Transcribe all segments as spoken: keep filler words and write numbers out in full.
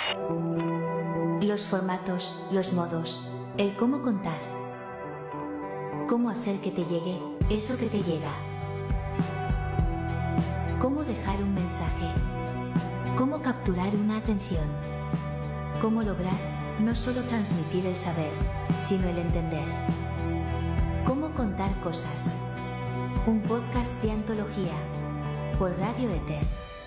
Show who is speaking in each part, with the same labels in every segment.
Speaker 1: Los formatos, los modos, el cómo contar. Cómo hacer que te llegue eso que te llega. Cómo dejar un mensaje. Cómo capturar una atención. Cómo lograr no solo transmitir el saber, sino el entender. Cómo contar cosas. Un podcast de antología por Radio Éter.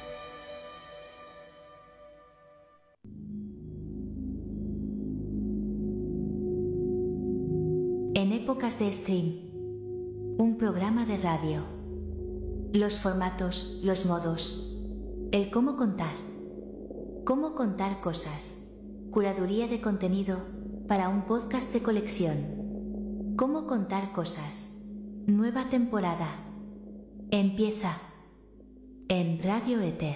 Speaker 1: En épocas de stream, un programa de radio. Los formatos, los modos, el cómo contar. Cómo contar cosas. Curaduría de contenido para un podcast de colección. Cómo contar cosas. Nueva temporada. Empieza en Radio Éter.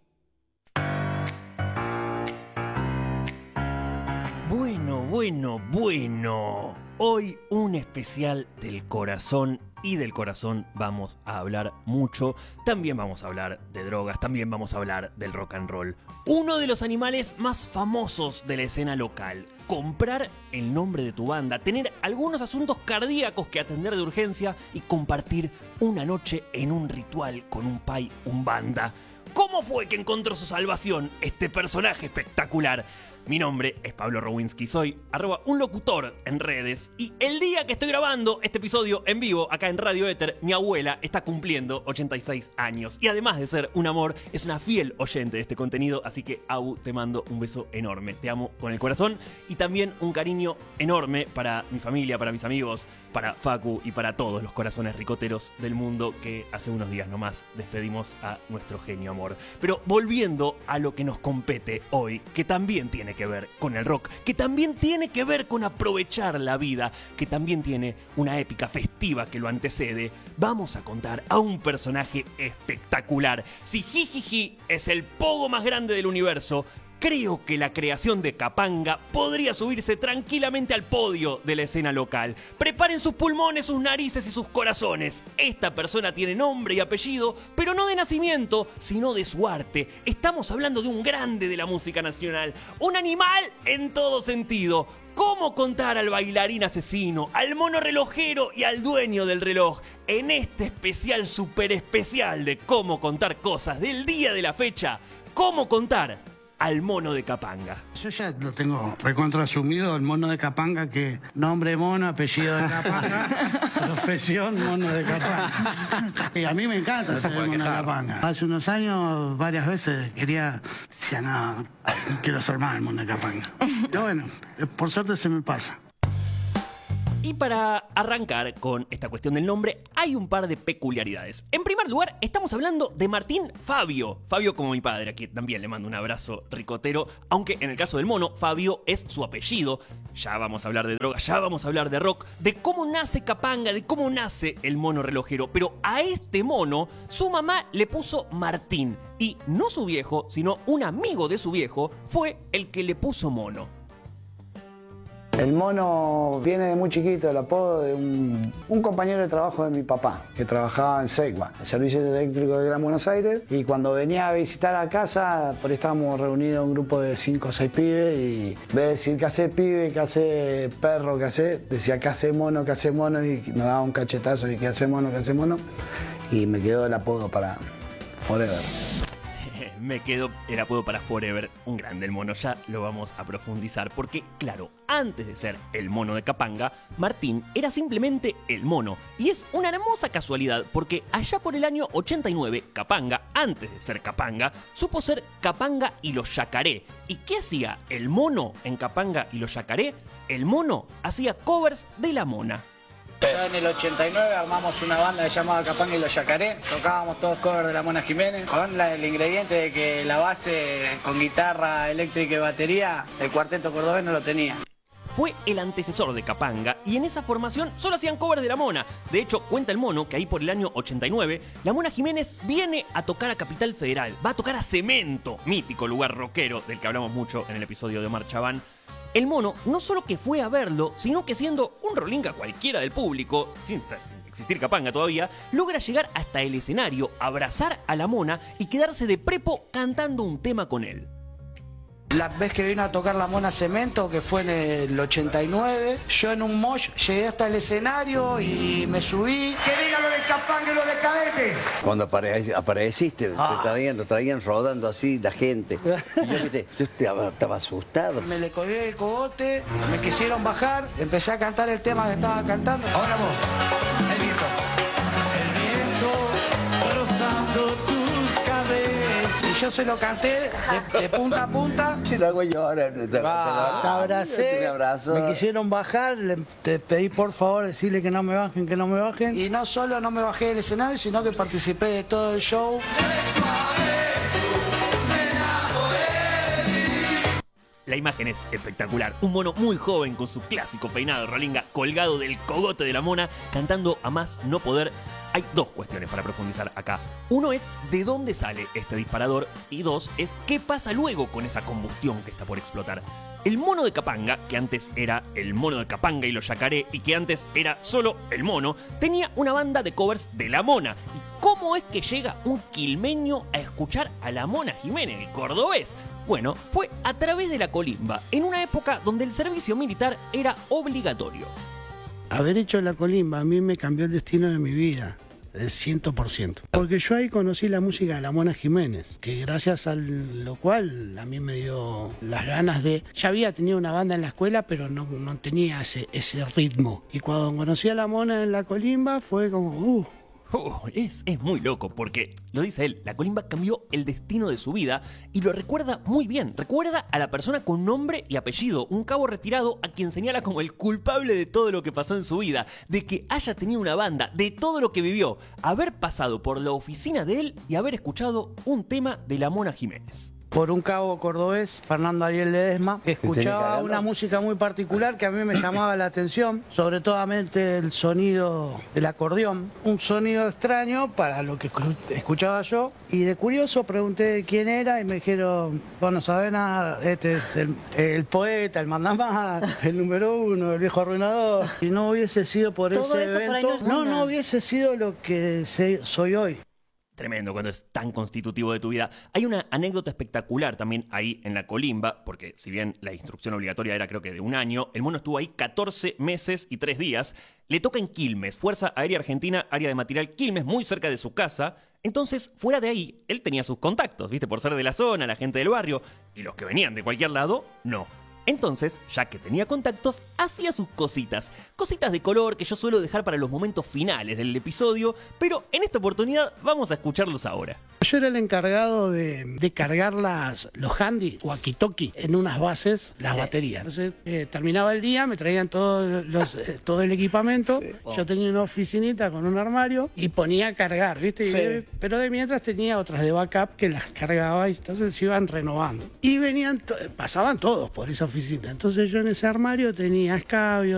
Speaker 2: Bueno, bueno, bueno. Hoy un especial del corazón, y del corazón vamos a hablar mucho. También vamos a hablar de drogas, también vamos a hablar del rock and roll. Uno de los animales más famosos de la escena local. Comprar el nombre de tu banda, tener algunos asuntos cardíacos que atender de urgencia y compartir una noche en un ritual con un pai umbanda. ¿Cómo fue que encontró su salvación este personaje espectacular? Mi nombre es Pablo Rowinski, soy arroba un locutor en redes, y el día que estoy grabando este episodio en vivo acá en Radio Éter, mi abuela está cumpliendo ochenta y seis años, y además de ser un amor, es una fiel oyente de este contenido, así que Abu, te mando un beso enorme, te amo con el corazón, y también un cariño enorme para mi familia, para mis amigos, para Facu y para todos los corazones ricoteros del mundo que hace unos días nomás despedimos a nuestro genio amor. Pero volviendo a lo que nos compete hoy, que también tiene que ver con el rock, que también tiene que ver con aprovechar la vida, que también tiene una épica festiva que lo antecede, vamos a contar a un personaje espectacular. Si Jijiji es el pogo más grande del universo, creo que la creación de Capanga podría subirse tranquilamente al podio de la escena local. Preparen sus pulmones, sus narices y sus corazones. Esta persona tiene nombre y apellido, pero no de nacimiento, sino de su arte. Estamos hablando de un grande de la música nacional, un animal en todo sentido. ¿Cómo contar al bailarín asesino, al mono relojero y al dueño del reloj en este especial super especial de cómo contar cosas del día de la fecha? ¿Cómo contar al mono de Capanga?
Speaker 3: Yo ya lo tengo recontra asumido, el mono de Capanga, que nombre mono, apellido de Capanga, profesión mono de Capanga. Y a mí me encanta ser el mono de Capanga. Hace unos años, varias veces quería, decía, no, quiero ser más el mono de Capanga. Pero bueno, por suerte se me pasa.
Speaker 2: Y para arrancar con esta cuestión del nombre, hay un par de peculiaridades. En primer lugar, estamos hablando de Martín Fabio. Fabio como mi padre, a quien también le mando un abrazo ricotero, aunque en el caso del mono, Fabio es su apellido. Ya vamos a hablar de droga, ya vamos a hablar de rock, de cómo nace Capanga, de cómo nace el mono relojero. Pero a este mono, su mamá le puso Martín. Y no su viejo, sino un amigo de su viejo, fue el que le puso mono.
Speaker 3: El mono viene de muy chiquito, el apodo de un, un compañero de trabajo de mi papá, que trabajaba en SEGBA, el Servicio Eléctrico de Gran Buenos Aires, y cuando venía a visitar a casa, por ahí estábamos reunidos un grupo de cinco o seis pibes, y en vez de decir que hace pibe, que hace perro, que hace, decía que hace mono, que hace mono, y nos daba un cachetazo y que hace mono, que hace mono, y me quedó el apodo para forever.
Speaker 2: Me quedo el apodo para forever, un grande el mono, ya lo vamos a profundizar, porque claro, antes de ser el mono de Capanga, Martín era simplemente el mono, y es una hermosa casualidad, porque allá por el año ochenta y nueve, Capanga, antes de ser Capanga, supo ser Capanga y los Yacaré. ¿Y qué hacía el mono en Capanga y los Yacaré? El mono hacía covers de La Mona.
Speaker 4: Ya en el ochenta y nueve armamos una banda que se llamaba Capanga y los Yacaré. Tocábamos todos covers de la Mona Jiménez, con la, el ingrediente de que la base con guitarra eléctrica y batería, el cuarteto cordobés no lo tenía.
Speaker 2: Fue el antecesor de Capanga, y en esa formación solo hacían covers de La Mona. De hecho, cuenta el mono que ahí por el año ochenta y nueve, La Mona Jiménez viene a tocar a Capital Federal. Va a tocar a Cemento, mítico lugar rockero del que hablamos mucho en el episodio de Omar Chabán. El mono no solo que fue a verlo, sino que siendo un rolinga cualquiera del público, sin, ser, sin existir Capanga todavía, logra llegar hasta el escenario, abrazar a la mona y quedarse de prepo cantando un tema con él.
Speaker 3: La vez que vino a tocar la Mona Cemento, que fue en el ochenta y nueve, yo en un mosh llegué hasta el escenario y me subí. ¡Que venga lo de Capanga y lo de Cadete!
Speaker 5: Cuando apare apareciste, ah. te traían, lo traían rodando así la gente. Y yo, ¿viste? yo estaba, estaba asustado.
Speaker 3: Me le colgué el cogote, me quisieron bajar, empecé a cantar el tema que estaba cantando. Ahora vos, el viento. El viento rozando tus cabezas. Y yo se lo canté de, de punta a punta.
Speaker 5: Si lo hago yo ahora. Te,
Speaker 3: ah, te abracé, me, me quisieron bajar, le, te pedí por favor decirle que no me bajen, que no me bajen. Y no solo no me bajé del escenario, sino que participé de todo el show.
Speaker 2: La imagen es espectacular. Un mono muy joven con su clásico peinado de rolinga colgado del cogote de la mona, cantando a más no poder. Hay dos cuestiones para profundizar acá. Uno es de dónde sale este disparador y dos es qué pasa luego con esa combustión que está por explotar. El mono de Capanga, que antes era el mono de Capanga y los Yacaré y que antes era solo el mono, tenía una banda de covers de la mona. ¿Y cómo es que llega un quilmeño a escuchar a la Mona Jiménez, el cordobés? Bueno, fue a través de la colimba, en una época donde el servicio militar era obligatorio.
Speaker 6: Haber hecho la colimba a mí me cambió el destino de mi vida, el ciento por ciento. Porque yo ahí conocí la música de la Mona Jiménez, que gracias a lo cual a mí me dio las ganas de... Ya había tenido una banda en la escuela, pero no, no tenía ese, ese ritmo. Y cuando conocí a la Mona en la colimba fue como... Uh,
Speaker 2: Oh, es, es muy loco porque, lo dice él, la colimba cambió el destino de su vida y lo recuerda muy bien. Recuerda a la persona con nombre y apellido, un cabo retirado a quien señala como el culpable de todo lo que pasó en su vida, de que haya tenido una banda, de todo lo que vivió, haber pasado por la oficina de él y haber escuchado un tema de la Mona Jiménez.
Speaker 3: Por un cabo cordobés, Fernando Ariel Ledesma, que escuchaba una música muy particular que a mí me llamaba la atención, sobre todo el sonido del acordeón, un sonido extraño para lo que escuchaba yo, y de curioso pregunté quién era y me dijeron, vos no sabés nada, este es el, el poeta, el mandamás, el número uno, el viejo arruinador. Si no hubiese sido por
Speaker 7: Todo
Speaker 3: ese
Speaker 7: eso
Speaker 3: evento,
Speaker 7: por no,
Speaker 3: no, no hubiese sido lo que soy hoy.
Speaker 2: Tremendo cuando es tan constitutivo de tu vida. Hay una anécdota espectacular también ahí en la colimba, porque si bien la instrucción obligatoria era creo que de un año, el mono estuvo ahí catorce meses y tres días. Le toca en Quilmes, Fuerza Aérea Argentina, área de material Quilmes, muy cerca de su casa. Entonces, fuera de ahí, él tenía sus contactos, ¿viste? Por ser de la zona, la gente del barrio, y los que venían de cualquier lado, no. Entonces, ya que tenía contactos, hacía sus cositas. Cositas de color que yo suelo dejar para los momentos finales del episodio, pero en esta oportunidad vamos a escucharlos ahora.
Speaker 6: Yo era el encargado de, de cargar las, los handy o walkie-talkie en unas bases, las sí. baterías. Entonces, eh, terminaba el día, me traían todo, los, eh, todo el equipamiento. Sí. Oh. Yo tenía una oficinita con un armario y ponía a cargar, ¿viste? Sí. Y, pero de mientras tenía otras de backup que las cargaba y entonces se iban renovando. Y venían, to- pasaban todos por esa oficina. Entonces yo en ese armario tenía escabio,